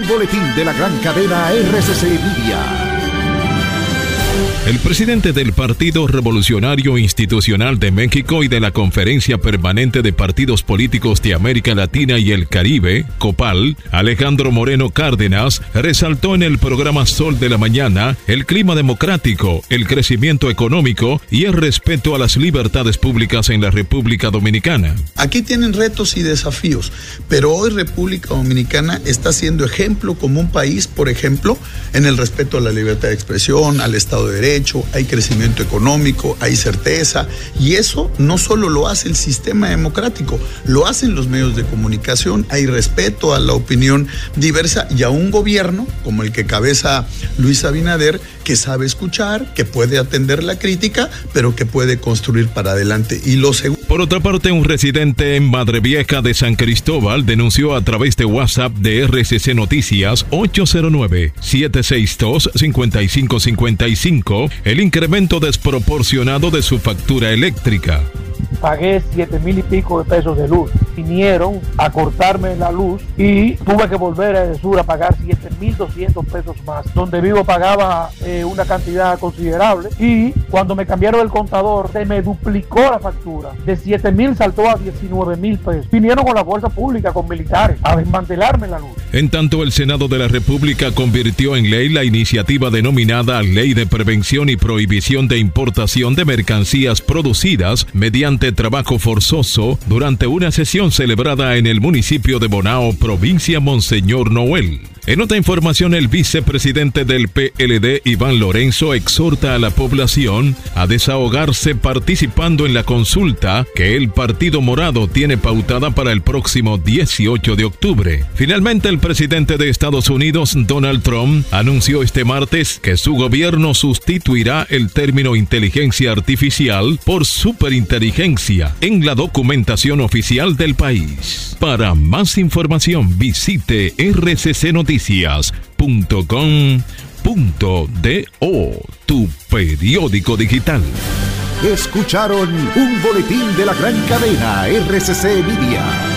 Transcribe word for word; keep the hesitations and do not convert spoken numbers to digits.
un boletín de la gran cadena R C C Media. El presidente del Partido Revolucionario Institucional de México y de la Conferencia Permanente de Partidos Políticos de América Latina y el Caribe, COPAL, Alejandro Moreno Cárdenas, resaltó en el programa Sol de la Mañana el clima democrático, el crecimiento económico y el respeto a las libertades públicas en la República Dominicana. Aquí tienen retos y desafíos, pero hoy República Dominicana está siendo ejemplo como un país, por ejemplo, en el respeto a la libertad de expresión, al Estado de Derecho, hay crecimiento económico, hay certeza, y eso no solo lo hace el sistema democrático, lo hacen los medios de comunicación, hay respeto a la opinión diversa y a un gobierno como el que cabeza Luis Abinader, que sabe escuchar, que puede atender la crítica, pero que puede construir para adelante. Y lo segundo. Por otra parte, un residente en Madrevieja de San Cristóbal denunció a través de WhatsApp de R C C Noticias ocho cero nueve, siete seis dos, cinco cinco cinco cinco el incremento desproporcionado de su factura eléctrica. Pagué siete mil y pico de pesos de luz. Vinieron a cortarme la luz y tuve que volver a Edesur a pagar siete mil doscientos pesos más. Donde vivo pagaba eh, una cantidad considerable y cuando me cambiaron el contador se me duplicó la factura. De siete mil saltó a diecinueve mil pesos. Vinieron con la fuerza pública, con militares, a desmantelarme la luz. En tanto, el Senado de la República convirtió en ley la iniciativa denominada Ley de Prevención y Prohibición de Importación de Mercancías Producidas mediante trabajo forzoso durante una sesión celebrada en el municipio de Bonao, provincia Monseñor Noel. En otra información, el vicepresidente del P L D, Iván Lorenzo, exhorta a la población a desahogarse participando en la consulta que el Partido Morado tiene pautada para el próximo dieciocho de octubre. Finalmente, el presidente de Estados Unidos, Donald Trump, anunció este martes que su gobierno sustituirá el término inteligencia artificial por superinteligencia en la documentación oficial del país. Para más información, visite R C C Noticias punto com punto do, tu periódico digital. Escucharon un boletín de la gran cadena R C C Media.